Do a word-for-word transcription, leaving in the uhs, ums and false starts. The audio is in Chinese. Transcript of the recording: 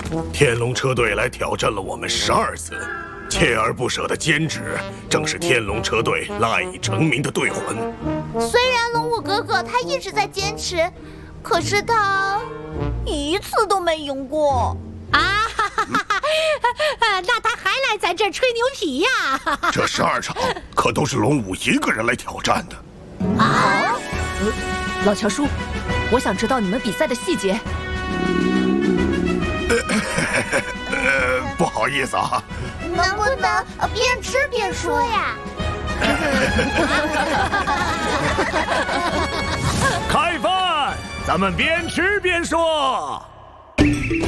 天龙车队来挑战了我们十二次，锲而不舍的坚持，正是天龙车队赖以成名的队魂。 虽然龙武哥哥他一直在坚持，可是他一次都没赢过。 啊，哈哈哈哈那他还来咱这儿吹牛皮呀？ 这十二场可都是龙武一个人来挑战的。 啊！ 呃，老乔叔，我想知道你们比赛的细节。 呃，不好意思啊， 能不能边吃边说呀？ 开饭，咱们边吃边说。